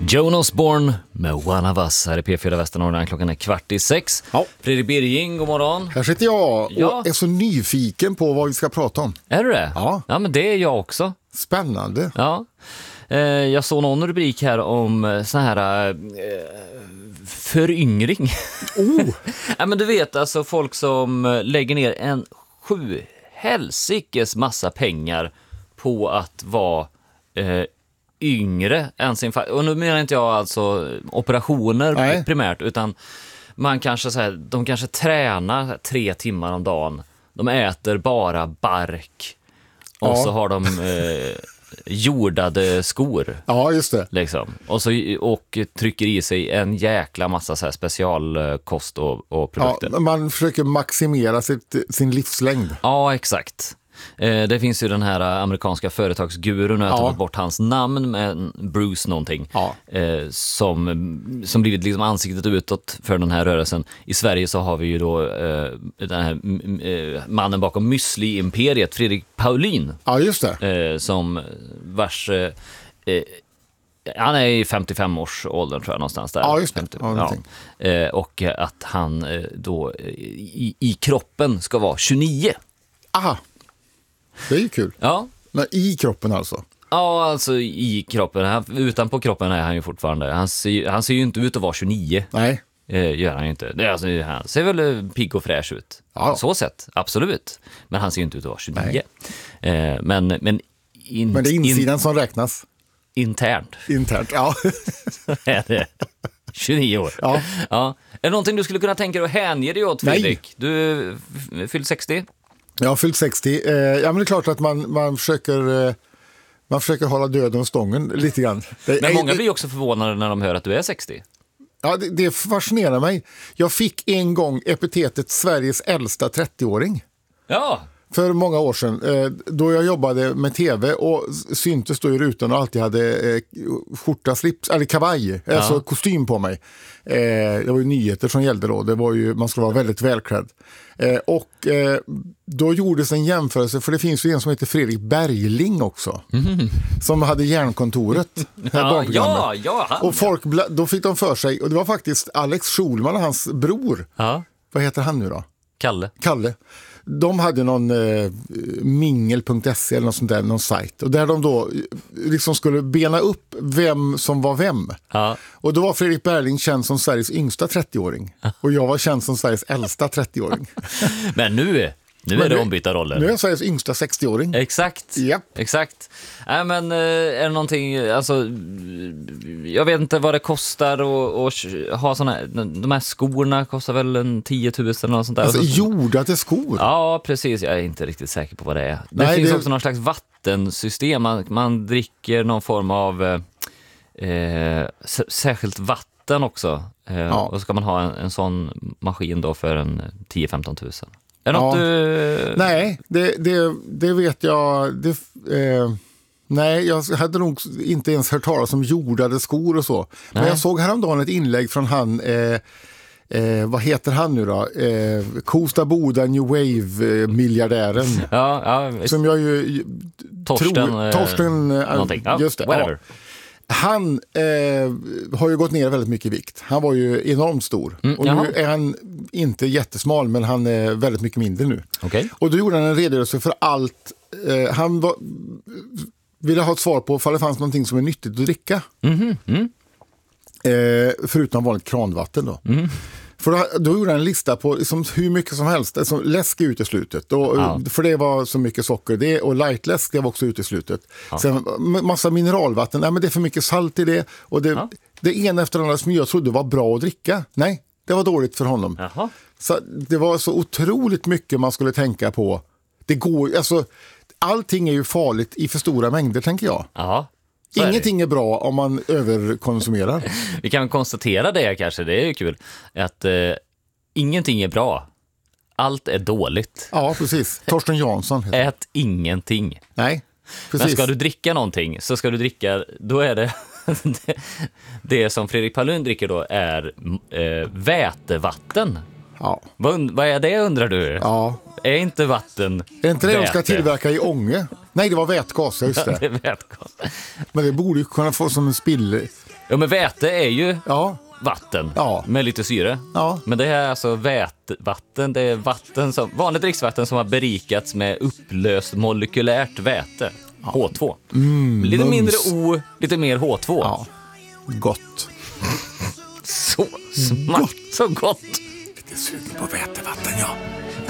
Jonas Born med One of Us här i P4 Västernorrland. Klockan är 5:15. Ja. Fredrik Birging, god morgon. Här sitter jag och Ja. är så nyfiken på vad vi ska prata om. Är du det? Ja. Ja, men det är jag också. Spännande. Ja. Jag såg någon rubrik här om sån här föryngring. Ja, men du vet, alltså folk som lägger ner en helsikes massa pengar på att vara yngre än sin och nu menar inte jag alltså operationer Nej. primärt, utan man kanske så här, de kanske tränar 3 timmar om dagen. De äter bara bark och Ja. så har de jordade skor. Ja, just det. Liksom. Och trycker i sig en jäkla massa så här specialkost och produkter. Ja, man försöker maximera sin livslängd. Ja, exakt. Det finns ju den här amerikanska företagsgurun, och jag har tagit bort hans namn, med Bruce någonting, Ja. som blivit liksom ansiktet utåt för den här rörelsen. I Sverige så har vi ju då den här mannen bakom Müsli-imperiet, Fredrik Paulin, Ja, just det. som vars... han är i 55-årsåldern tror jag, någonstans där. Ja, just det. 50, Ja, och att han då i kroppen ska vara 29. Aha. Det är ju kul. Ja. Men i kroppen alltså. Ja, alltså i kroppen. Utanpå kroppen är han ju fortfarande. Han ser ju inte ut att vara 29. Nej. Gör han ju inte. Det är alltså, han ser väl pigg och fräsch ut. Ja. Så sett, absolut. Men han ser ju inte ut att vara 29. Men Men det är insidan som räknas. internt Internt, ja. är det 29 år. Ja. Ja. Är det någonting du skulle kunna tänka dig att hänge dig åt, Fredrik? Nej. Du fyllt 60? Jag har fyllt 60. Ja, men det är klart att man försöker hålla döden och stången lite grann. Men många blir också förvånade när de hör att du är 60. Ja, det fascinerar mig. Jag fick en gång epitetet Sveriges äldsta 30-åring. Ja. För många år sedan, då jag jobbade med tv och syntes då i rutan och alltid hade skjorta, slips, eller kavaj, alltså kostym på mig. Det var ju nyheter som gällde då, det var ju, man skulle vara väldigt välklädd. Då gjordes en jämförelse, för det finns ju en som heter Fredrik Bergling också, som hade Järnkontoret. Och folk, då fick de för sig, och det var faktiskt Alex Schulman och hans bror. Ja. Vad heter han nu då? Kalle. De hade någon mingel.se eller något sånt där, någon sajt. Och där de då liksom skulle bena upp vem som var vem. Ja. Och då var Fredrik Bergling känd som Sveriges yngsta 30-åring. Och jag var känd som Sveriges äldsta 30-åring. Men nu är det ombytta roller. Nu är jag Sveriges yngsta 60-åring. Exakt. Japp. Exakt. Nej, men är det någonting, alltså jag vet inte vad det kostar att ha såna här, de här skorna kostar väl en 10 000 eller något sånt där. Alltså jorda till skor. Ja, precis. Jag är inte riktigt säker på vad det är. Nej, finns också någon slags vattensystem. Man dricker någon form av särskilt vatten också. Och så ska man ha en sån maskin då för en 10-15 000. Är det något du... Nej, det vet jag. Nej, jag hade nog inte ens hört talas om jordade skor och så. Men jag såg häromdagen ett inlägg från han... vad heter han nu då? Kosta Boda New Wave-miljardären. Ja, som jag ju... Torsten någonting. Ja, just det. Whatever. Ja. Han har ju gått ner väldigt mycket i vikt. Han var ju enormt stor. Och nu är han inte jättesmal, men han är väldigt mycket mindre nu. Okay. Och då gjorde han en redogörelse för allt. Han ville ha ett svar på om det fanns någonting som är nyttigt att dricka. Förutom vanligt kranvatten då. För då gjorde han en lista på liksom hur mycket som helst. Alltså läsk är uteslutet. För det var så mycket socker. Det, och lightläsk, det var också uteslutet. Sen massa mineralvatten. Nej, men det är för mycket salt i det. Och det ena efter andra som jag trodde var bra att dricka. Nej, det var dåligt för honom. Jaha. Så det var så otroligt mycket man skulle tänka på. Det går, alltså, allting är ju farligt i för stora mängder, tänker jag. Jaha. Ingenting är bra om man överkonsumerar. Vi kan konstatera det kanske, det är ju kul. Att ingenting är bra. Allt är dåligt. Ja, precis. Torsten Jansson. Ät ingenting. Nej, precis. Men ska du dricka någonting så ska du dricka, då är det det som Fredrik Paulin dricker då är vätevatten. Ja. Vad är det, undrar du? Ja. Är inte vatten Är inte det väte? de ska tillverka i Ånge? Nej, det var vätgas, just det. Det är vätgas. Men det borde ju kunna få som en Ja, men väte är ju Ja, vatten Ja. med lite syre. Ja. Men det är alltså vätvatten, det är vatten som, vanligt dricksvatten som har berikats med upplöst molekylärt väte. H2. Lite mindre O, lite mer H2. ja. Gott. Så smart, så gott. Lite sugen på vätevatten, ja.